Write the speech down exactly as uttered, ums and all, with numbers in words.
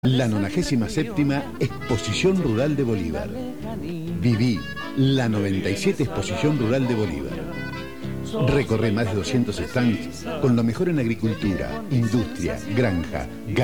La nonagésima séptima Exposición Rural de Bolívar. Viví la noventa y siete Exposición Rural de Bolívar. Recorré más de doscientos stands con lo mejor en agricultura, industria, granja,